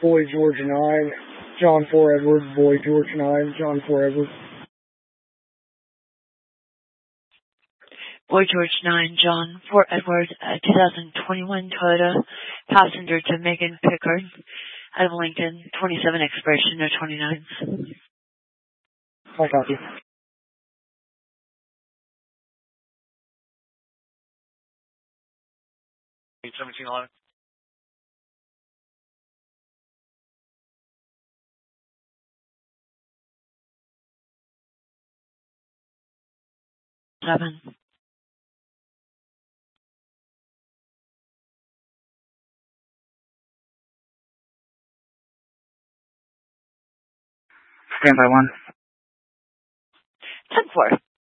Boy George 9, John 4 Edward, Boy George 9, John 4 Edward. Boy George 9, John 4 Edward, 2021 Toyota, passenger to Megan Pickard out of Lincoln, 27 expiration of 29. I copy. 1711. Seven. Stand by 1. 10-4.